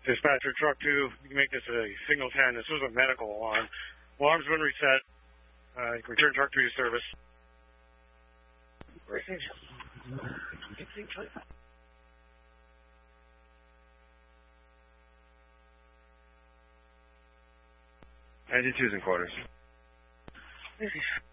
Dispatcher, truck 2, you can make this a signal 10. This was a medical alarm. Alarm's been reset. You can return truck 2 to service. NG2's in quarters.